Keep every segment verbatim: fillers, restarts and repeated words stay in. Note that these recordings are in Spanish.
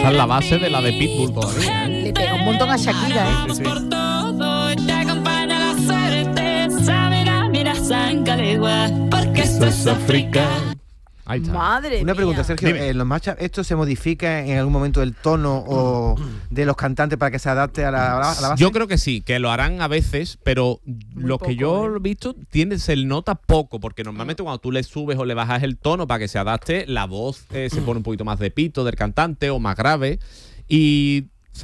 Esa es la base de la de Pitbull todavía, ¿eh? Le pega un montón a Shakira, ¿eh? Sí, sí. Porque esto es África. Ahí está. Madre Una pregunta, mía. Sergio, Dime. ¿en los matchups esto se modifica en algún momento el tono o de los cantantes para que se adapte a la, a la base? Yo creo que sí, que lo harán a veces, pero lo que yo poco, ¿eh? he visto tiene, se nota poco, porque normalmente cuando tú le subes o le bajas el tono para que se adapte, la voz eh, se pone un poquito más de pito del cantante o más grave, y se,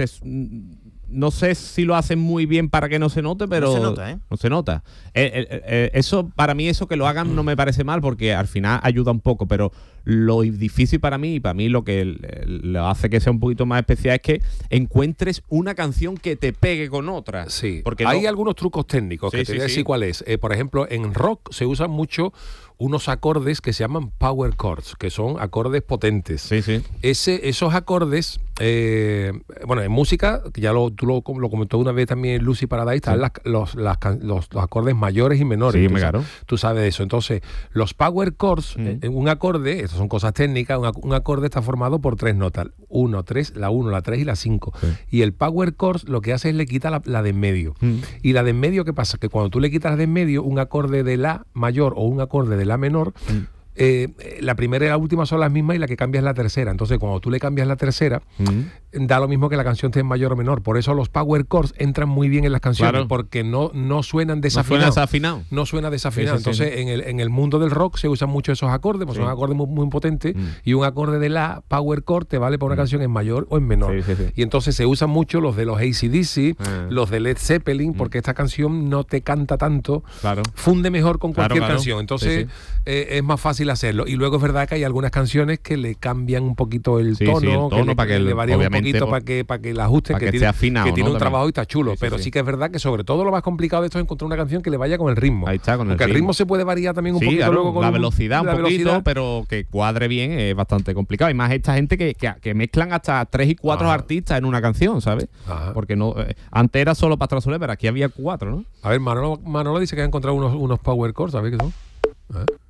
no sé si lo hacen muy bien para que no se note, pero No se nota, ¿eh? no se nota. Eh, eh, eh, eso, para mí, eso que lo hagan no me parece mal, porque al final ayuda un poco, pero lo difícil para mí, y para mí lo que eh, lo hace que sea un poquito más especial, es que encuentres una canción que te pegue con otra. Sí, porque hay no- algunos trucos técnicos Sí, que te sí, voy a sí. decir cuál es. Eh, por ejemplo, en rock se usan mucho unos acordes que se llaman power chords, que son acordes potentes. Sí, sí. Ese, esos acordes, eh, bueno, en música, que ya lo, tú lo, lo comentó una vez también Lucy Paradise, están Sí. las- los, las can- los, los acordes mayores y menores. Sí, tú, me sabes, claro. tú sabes de eso. Entonces, los power chords, Mm. eh, un acorde, estas son cosas técnicas, un, ac- un acorde está formado por tres notas, uno, tres, la uno, la tres y la cinco. Sí. Y el power chords lo que hace es le quita la, la de en medio. Mm. Y la de en medio, ¿qué pasa? Que cuando tú le quitas la de en medio, un acorde de la mayor o un acorde de la menor, Mm. eh, la primera y la última son las mismas y la que cambia es la tercera. Entonces, cuando tú le cambias la tercera, Mm. da lo mismo que la canción esté en mayor o menor. Por eso los power chords entran muy bien en las canciones, Claro. porque no, no suenan No suena desafinados. desafinado. No suena desafinado. Sí, sí, sí. Entonces, En, el, en el mundo del rock se usan mucho esos acordes, pues Sí. son acordes muy, muy potentes, Mm. y un acorde de la power chord te vale para una Mm. canción en mayor o en menor. Sí, sí, sí. Y entonces se usan mucho los de los A C D C, Ah. los de Led Zeppelin, Mm. porque esta canción no te canta tanto, Claro. funde mejor con Claro, cualquier claro. canción. Entonces Sí, eh, es más fácil hacerlo. Y luego es verdad que hay algunas canciones que le cambian un poquito el Sí, tono, sí, el tono le, para que le el- varían un obviamente, poquito por- para que, para que la ajusten, para que, que tiene, esté afinado, que tiene ¿no? un También. trabajo y está chulo. Sí, sí, pero sí. sí. que es verdad que sobre todo lo más complicado de esto es encontrar una canción que le vaya con el ritmo. Ahí está, con el Porque el ritmo. ritmo se puede variar también un Sí, poquito claro, luego con la velocidad un la poquito, velocidad. pero que cuadre bien es bastante complicado. Y más esta gente que, que, que mezclan hasta tres y cuatro Ajá. artistas en una canción, ¿sabes? Ajá. Porque no eh, antes era solo Pastora Soler, pero aquí había cuatro, ¿no? A ver, Manolo, Manolo dice que ha encontrado unos, unos power chords, ¿sabes qué son? ¿Eh?